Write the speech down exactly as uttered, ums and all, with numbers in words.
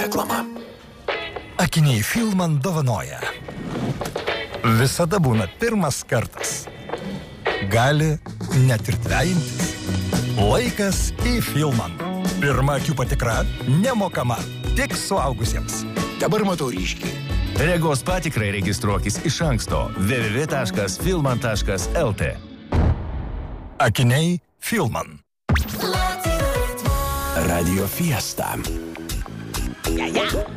Reklama. Akiniai Filman dovanoja. Visada būna pirmas kartas. Gali net ir dvejintis. Laikas į Filman. Pirma akių patikra nemokama. Tik suaugusiems. Dabar matau ryškiai. Regos patikrai registruokis iš anksto. w w w taškas filman taškas l t. Akiniai Filman. Radio Fiesta. Ja, ja.